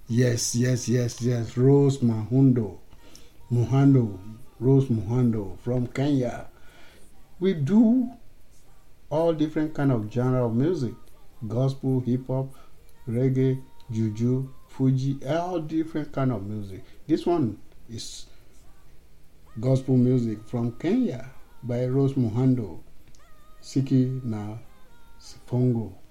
Yes. Rose Rose Muhando from Kenya. We do all different kind of genre of music: gospel, hip hop, reggae, juju, Fuji, all different kind of music. This one is gospel music from Kenya by Rose Muhando, Siki na Sipongo.